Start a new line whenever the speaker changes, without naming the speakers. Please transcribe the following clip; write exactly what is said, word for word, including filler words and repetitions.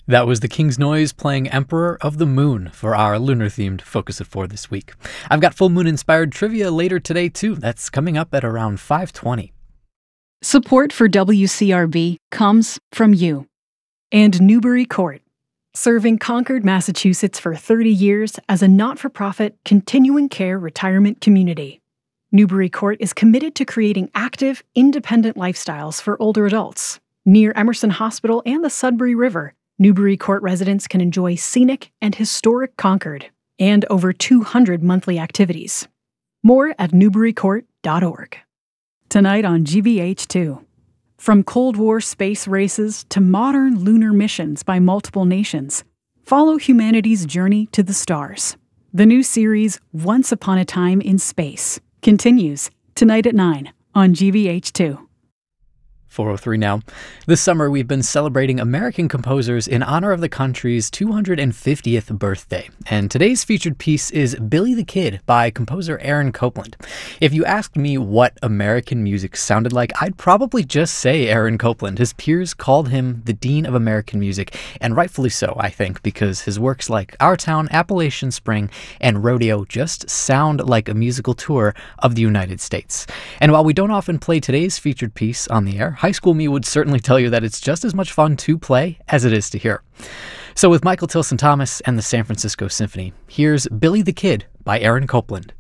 That was the King's Noise playing Emperor of the Moon for our lunar-themed Focus at four this week. I've got full moon-inspired trivia later today, too. That's coming up at around five twenty.
Support for W C R B comes from you and Newbury Court, serving Concord, Massachusetts for thirty years as a not-for-profit continuing care retirement community. Newbury Court is committed to creating active, independent lifestyles for older adults. Near Emerson Hospital and the Sudbury River, Newbury Court residents can enjoy scenic and historic Concord and over two hundred monthly activities. More at newbury court dot org. Tonight on G B H two. From Cold War space races to modern lunar missions by multiple nations, follow humanity's journey to the stars. The new series, Once Upon a Time in Space, continues tonight at nine on G B H two.
four oh three now. This summer, we've been celebrating American composers in honor of the country's two hundred fiftieth birthday. And today's featured piece is Billy the Kid by composer Aaron Copland. If you asked me what American music sounded like, I'd probably just say Aaron Copland. His peers called him the Dean of American Music, and rightfully so, I think, because his works like Our Town, Appalachian Spring, and Rodeo just sound like a musical tour of the United States. And while we don't often play today's featured piece on the air, High School Me would certainly tell you that it's just as much fun to play as it is to hear. So with Michael Tilson Thomas and the San Francisco Symphony, here's Billy the Kid by Aaron Copland.